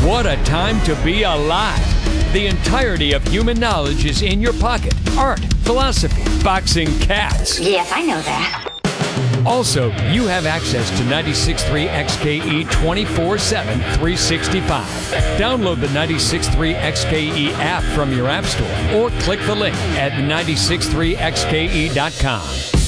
What a time to be alive! The entirety of human knowledge is in your pocket. Art, philosophy, boxing, cats. Yes, I know that. Also, you have access to 96.3 XKE 24/7, 365. Download the 96.3 XKE app from your app store or click the link at 96.3xke.com.